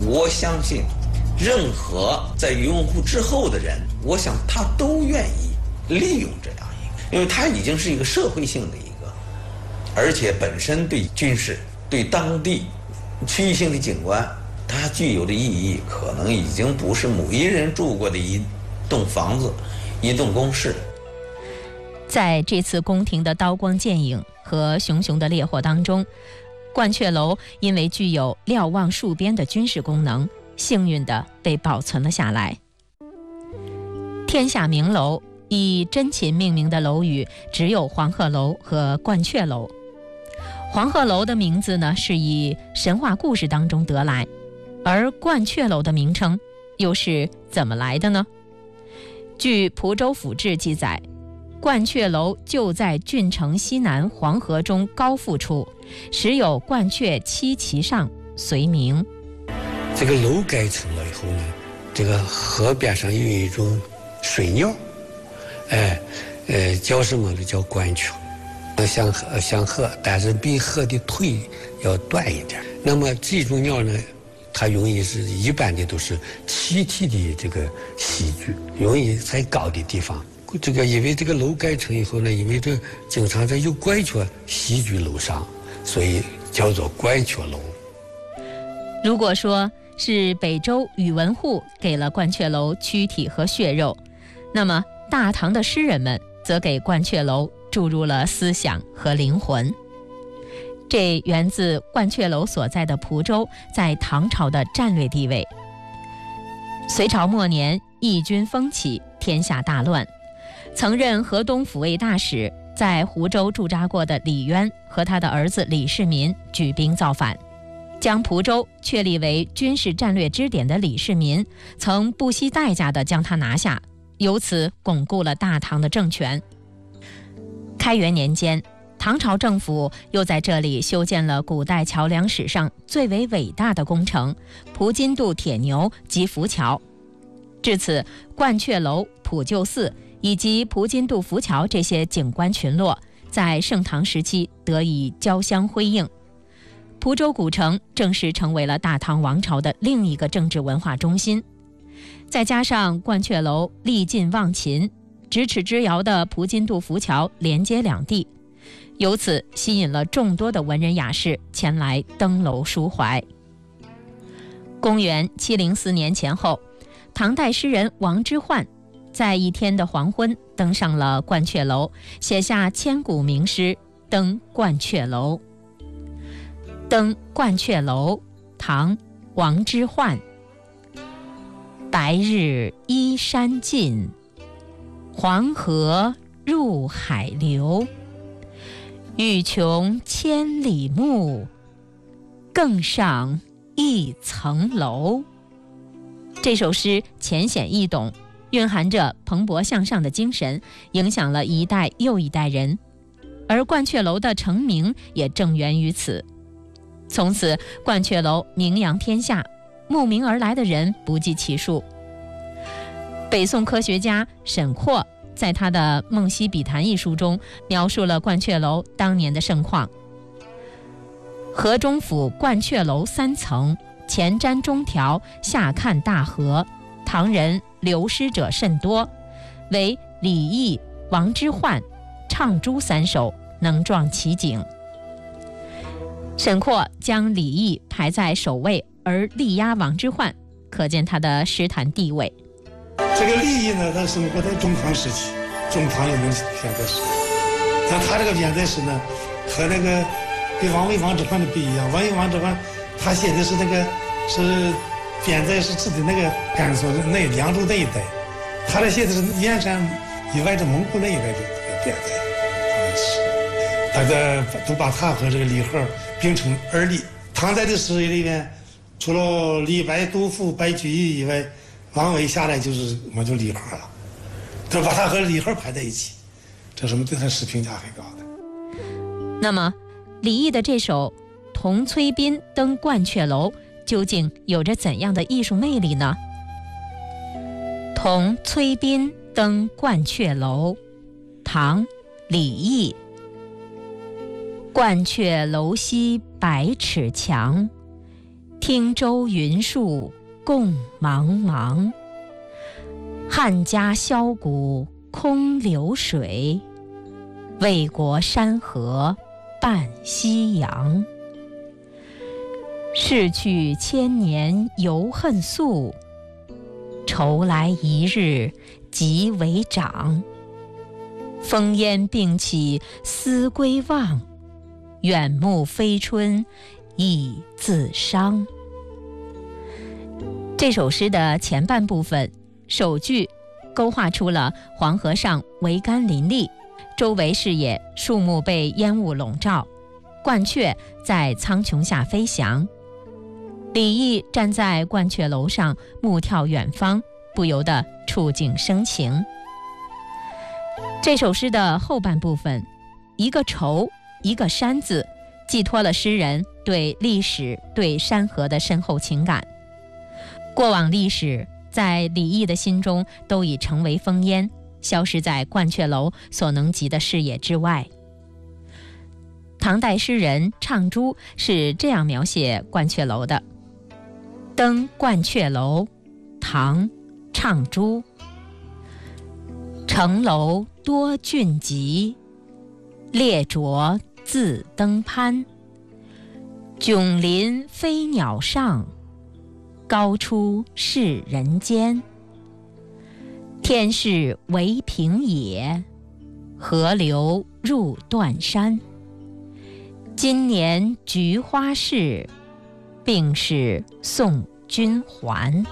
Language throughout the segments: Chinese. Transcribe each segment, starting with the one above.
我相信任何在云门户之后的人，我想他都愿意利用这样一个，因为它已经是一个社会性的一个，而且本身对军事、对当地区域性的景观，它具有的意义可能已经不是某一人住过的一栋房子、一栋工事。 在这次宫廷的刀光剑影和熊熊的烈火当中，鹳雀楼因为具有瞭望戍边的军事功能，幸运地被保存了下来。天下名楼以真禽命名的楼宇只有黄鹤楼和鹳雀楼。黄鹤楼的名字呢，是以神话故事当中得来，而鹳雀楼的名称又是怎么来的呢？据《蒲州府志》记载，鹳雀楼就在郡城西南黄河中高阜处，时有鹳雀栖其上，随名。 这个楼盖成了以后呢，这个河边上有一种水鸟，叫什么呢？叫鹳雀，像鹤，但是比鹤的腿要短一点。那么这种鸟呢，它容易是一般的都是栖体的这个栖居，容易在高的地方。这个因为这个楼盖成以后呢，因为这经常这有鹳雀栖居楼上，所以叫做鹳雀楼。 如果说是北周宇文护给了鹳雀楼躯体和血肉，那么大唐的诗人们则给鹳雀楼注入了思想和灵魂。这源自鹳雀楼所在的蒲州在唐朝的战略地位。隋朝末年，义军风起，天下大乱，曾任河东抚慰大使，在湖州驻扎过的李渊和他的儿子李世民举兵造反，将蒲州确立为军事战略支点的李世民曾不惜代价地将它拿下，由此巩固了大唐的政权。开元年间，唐朝政府又在这里修建了古代桥梁史上最为伟大的工程——蒲津渡铁牛及浮桥。至此，鹳雀楼、普救寺以及蒲津渡浮桥这些景观群落在盛唐时期得以交相辉映，蒲州古城正式成为了大唐王朝的另一个政治文化中心。再加上鹳雀楼历尽望秦，咫尺之遥的蒲津渡浮桥连接两地，由此吸引了众多的文人雅士前来登楼抒怀。公元704年前后，唐代诗人王之涣在一天的黄昏登上了鹳雀楼，写下千古名诗《登鹳雀楼》。登鹳雀楼，唐·王之涣。白日依山尽，黄河入海流。欲穷千里目，更上一层楼。这首诗浅显易懂，蕴含着蓬勃向上的精神，影响了一代又一代人。而鹳雀楼的成名也正源于此。从此，鹳雀楼名扬天下，慕名而来的人不计其数。北宋科学家沈括在他的《梦溪笔谈》一书中描述了鹳雀楼当年的盛况。河中府鹳雀楼3层，前瞻中条，下看大河，唐人流失者甚多，为李益、王之涣、唱朱3首能壮其景。沈括将李益排在首位，而力压王之涣，可见他的诗坛地位。 这个李益呢，他生活在中唐时期，中唐有名现代诗，但他这个现代诗呢，和那个跟王之涣的不一样。王之涣他写的是那个是现在是指的那个甘肃的那凉州那一带，他这写的是燕山以外的蒙古那一带的边塞，他的都把他和这个李贺并称二李。唐代的诗里面，除了李白、杜甫、白居易以外，王维下来就是我就李贺了，就把他和李贺排在一起，这是我们对他诗评价很高的。 那么，李益的这首《同崔斌登鹳雀楼》究竟有着怎样的艺术魅力呢？同崔斌登鹳雀楼，唐·李益。鹳雀楼西百尺墙， 汀洲云树共茫茫，汉家箫鼓空流水，为国山河伴夕阳。逝去千年犹恨素，愁来一日即为长。烽烟并起思归望，远目飞春意自伤。这首诗的前半部分首句勾画出了黄河上桅杆林立，周围视野树木被烟雾笼罩，鹳雀在苍穹下飞翔。李益站在鹳雀楼上目眺远方，不由得触景生情。这首诗的后半部分，一个愁一个山字，寄托了诗人对历史对山河的深厚情感。过往历史在李益的心中都已成为烽烟，消失在鹳雀楼所能及的视野之外。唐代诗人唱珠是这样描写鹳雀楼的：登鹳雀楼，唐，唱珠。城楼多峻急，列卓自登攀。迥临飞鸟上，高出是人间。天是为平野，河流入断山。今年菊花市，并是送君还。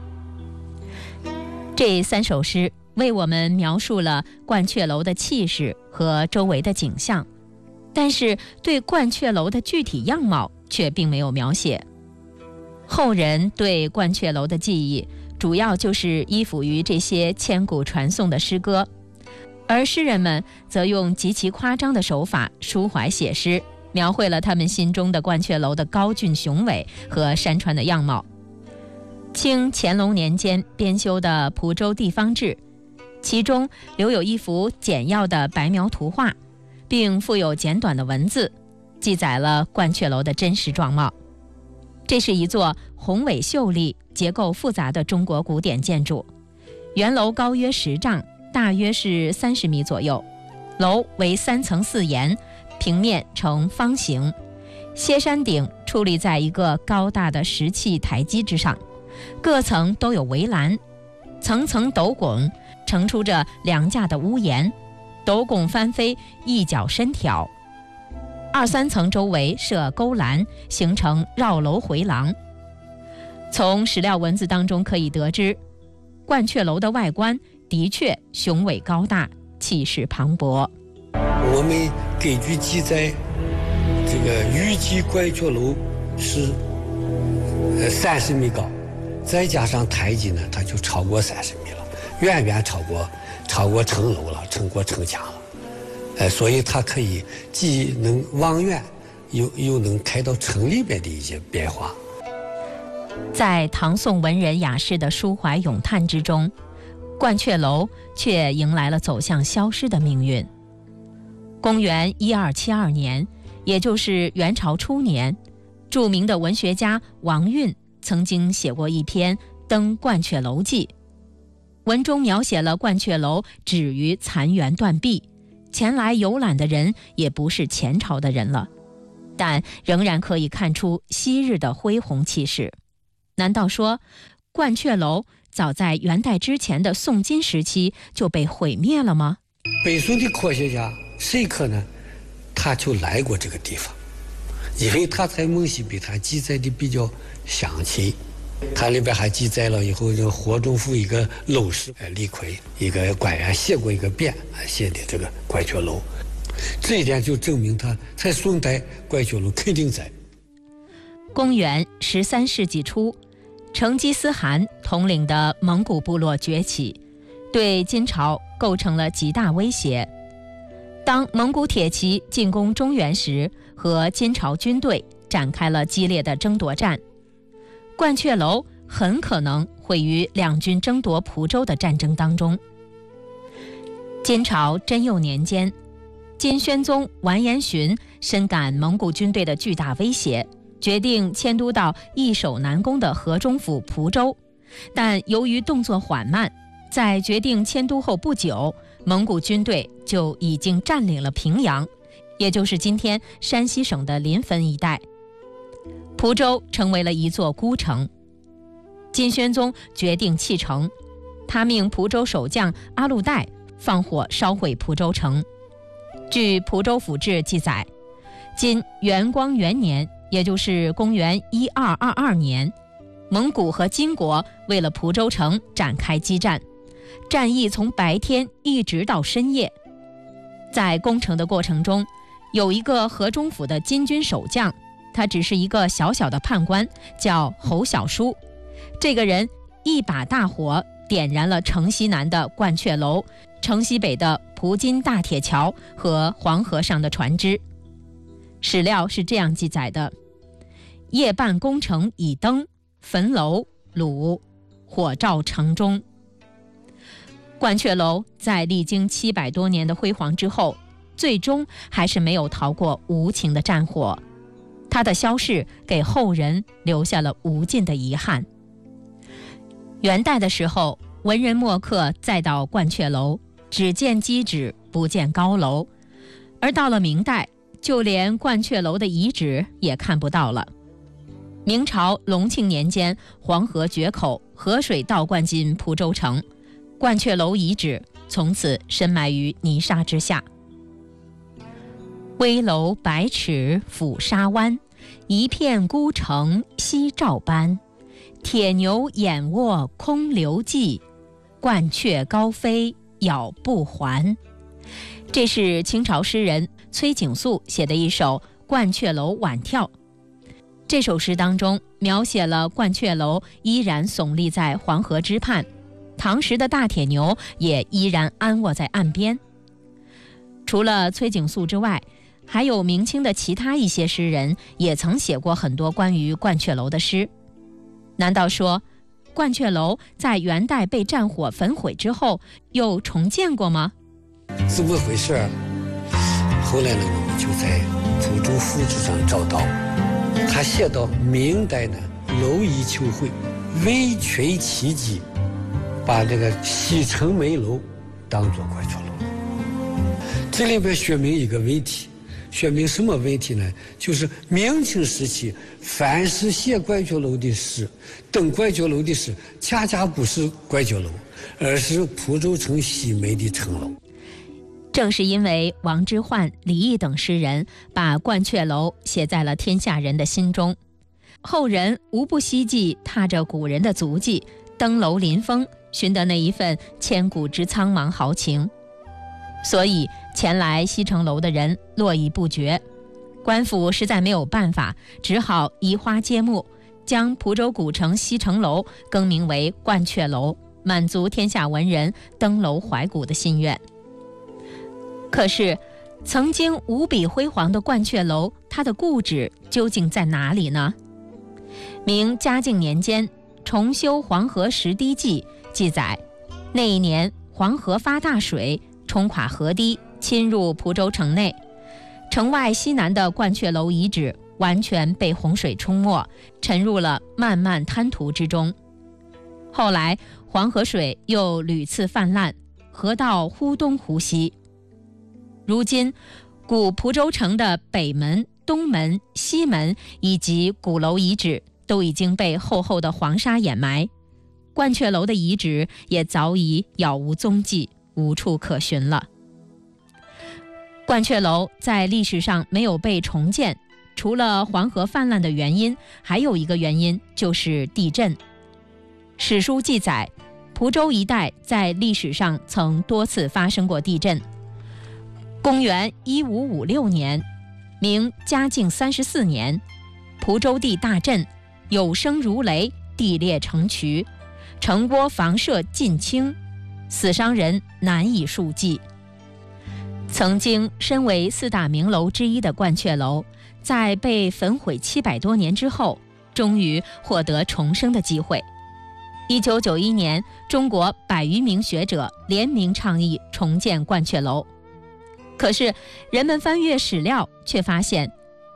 这3首诗为我们描述了鹳雀楼的气势和周围的景象，但是对鹳雀楼的具体样貌却并没有描写。后人对鹳雀楼的记忆主要就是依附于这些千古传颂的诗歌，而诗人们则用极其夸张的手法抒怀写诗，描绘了他们心中的鹳雀楼的高峻雄伟和山川的样貌。清乾隆年间编修的《蒲州地方志》，其中留有一幅简要的白描图画，并附有简短的文字，记载了鹳雀楼的真实状貌。这是一座宏伟秀丽、结构复杂的中国古典建筑，圆楼高约10丈，大约是30米左右。楼为3层4檐，平面呈方形，歇山顶矗立在一个高大的石砌台基之上，各层都有围栏，层层斗拱，承出着2架的屋檐，斗拱翻飞，一角深挑。2、3层周围设勾栏，形成绕楼回廊。从史料文字当中可以得知，鹳雀楼的外观的确雄伟高大，气势磅礴。 我们根据记载，这个预计鹳雀楼是30米高，再加上台基呢，它就超过30米了，远远超过城楼了，超过城墙了。所以它可以既能望远，又能看到城里边的一些变化。 在唐宋文人雅士的抒怀咏叹之中，鹳雀楼却迎来了走向消失的命运。公元1272年，也就是元朝初年，著名的文学家王运曾经写过一篇《登鹳雀楼记》，文中描写了鹳雀楼止于残垣断壁，前来游览的人也不是前朝的人了，但仍然可以看出昔日的恢宏气势。难道说鹳雀楼早在元代之前的宋金时期就被毁灭了吗？ 北宋的科学家谁可呢，他就来过这个地方，因为他在《梦溪笔》他记载的比较详细，他里边还记载了以后这霍仲甫一个楼师李逵一个官员写过一个匾，写的这个鹳雀楼，这一点就证明他在宋代鹳雀楼肯定在。 公元13世纪初，成吉思汗统领的蒙古部落崛起，对金朝构成了极大威胁。当蒙古铁骑进攻中原时，和金朝军队展开了激烈的争夺战。鹳雀楼很可能毁于两军争夺蒲州的战争当中。金朝贞佑年间，金宣宗完颜询深感蒙古军队的巨大威胁， 决定迁都到易守难攻的河中府蒲州，但由于动作缓慢，在决定迁都后不久，蒙古军队就已经占领了平阳，也就是今天山西省的临汾一带。蒲州成为了一座孤城。金宣宗决定弃城，他命蒲州守将阿禄岱放火烧毁蒲州城。据《蒲州府志》记载，今元光元年，也就是公元1222年，蒙古和金国为了蒲州城展开激战，战役从白天一直到深夜。在攻城的过程中，有一个河中府的金军守将，他只是一个小小的判官，叫侯小书。这个人一把大火点燃了城西南的鹳雀楼、城西北的蒲津大铁桥和黄河上的船只。史料是这样记载的：夜半攻城已登，焚楼掳，火照城中。鹳雀楼在历经700多年的辉煌之后，最终还是没有逃过无情的战火。它的消逝给后人留下了无尽的遗憾。元代的时候，文人墨客再到鹳雀楼，只见基址，不见高楼；而到了明代，就连鹳雀楼的遗址也看不到了。明朝隆庆年间，黄河决口，河水倒灌进蒲州城，鹳雀楼遗址从此深埋于泥沙之下。危楼百尺抚沙湾，一片孤城夕照斑。铁牛眼卧空留迹，鹳雀高飞咬不还。这是清朝诗人崔景素写的一首《鹳雀楼晚跳》。这首诗当中描写了鹳雀楼依然耸立在黄河之畔，唐时的大铁牛也依然安卧在岸边。除了崔景素之外，还有明清的其他一些诗人也曾写过很多关于鹳雀楼的诗。难道说鹳雀楼在元代被战火焚毁之后又重建过吗？ 怎么回事？后来呢，我们就在《蒲州府志》上找到，他写到明代呢，楼夷求毁，为垂其基，把这个西城门楼当作鹳雀楼。这里边说明一个问题，说明什么问题呢？就是明清时期，凡是写鹳雀楼的诗，登鹳雀楼的诗，恰恰不是鹳雀楼，而是蒲州城西门的城楼。 正是因为王之涣、李益等诗人把鹳雀楼写在了天下人的心中，后人无不希冀踏着古人的足迹，登楼临峰，寻得那一份千古之苍茫豪情。所以前来西城楼的人络绎不绝，官府实在没有办法，只好移花接木，将蒲州古城西城楼更名为鹳雀楼，满足天下文人登楼怀古的心愿。可是曾经无比辉煌的鹳雀楼，它的故址究竟在哪里呢？明嘉靖年间重修黄河石堤记记载，那一年黄河发大水，冲垮河堤，侵入蒲州城内，城外西南的鹳雀楼遗址完全被洪水冲没，沉入了漫漫滩涂之中。后来黄河水又屡次泛滥，河道忽东忽西。如今古蒲州城的北门、东门、西门以及鼓楼遗址都已经被厚厚的黄沙掩埋，鹳雀楼的遗址也早已杳无踪迹，无处可寻了。鹳雀楼在历史上没有被重建，除了黄河泛滥的原因，还有一个原因就是地震。史书记载，蒲州一带在历史上曾多次发生过地震。公元1556年，明嘉靖34年，蒲州地大震，有声如雷，地裂成渠，城郭房舍尽倾，死伤人难以数计。曾经身为4大名楼之一的鹳雀楼，在被焚毁700多年之后，终于获得重生的机会。1991年，中国100余名学者联名倡议重建鹳雀楼。可是人们翻阅史料，却发现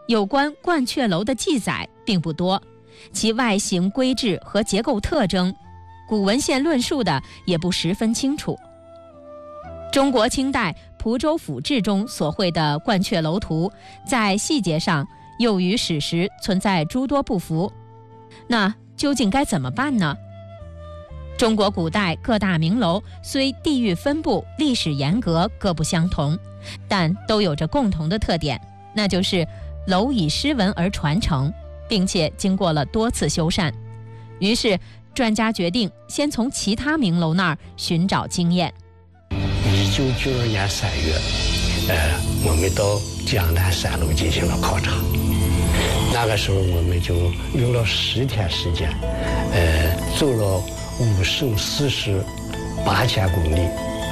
有关鹳雀楼的记载并不多，其外形规制和结构特征，古文献论述的也不十分清楚。中国清代蒲州府志中所绘的鹳雀楼图，在细节上又与史实存在诸多不符。那究竟该怎么办呢？中国古代各大名楼虽地域分布、历史沿革各不相同，但都有着共同的特点，那就是楼以诗文而传承，并且经过了多次修缮。于是专家决定先从其他名楼那儿寻找经验。 1992年3月，我们到江南3楼进行了考察。那个时候我们就用了10天时间，走了5省40、8000公里，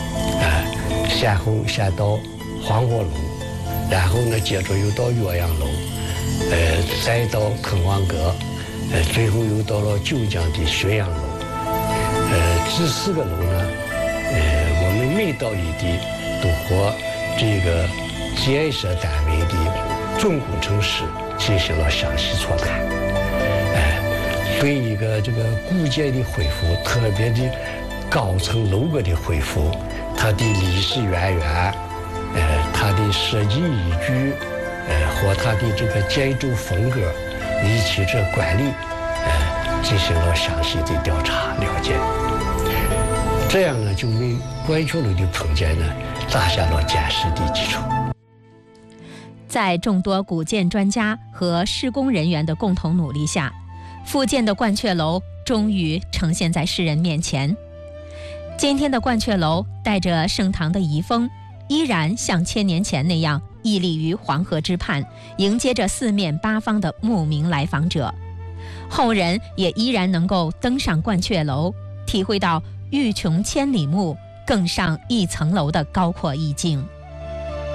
先到黄果楼，然后呢接着又到岳阳楼，再到坑王阁，最后又到了九江的浔阳楼。这4个楼呢，我们每到一地都和这个建设单位的总工程师进行了详细磋谈。对一个这个古建的恢复，特别的高层楼阁的恢复，它的历史渊源，它的设计依据，和它的这个建筑风格以及这管理，进行了详细的调查了解。这样呢，就为鹳雀楼的重建呢打下了坚实的基础。 在众多古建专家和施工人员的共同努力下，复建的鹳雀楼终于呈现在世人面前。今天的鹳雀楼带着盛唐的遗风，依然像1000年前那样屹立于黄河之畔，迎接着四面八方的慕名来访者。后人也依然能够登上鹳雀楼，体会到欲穷千里目，更上一层楼的高阔意境。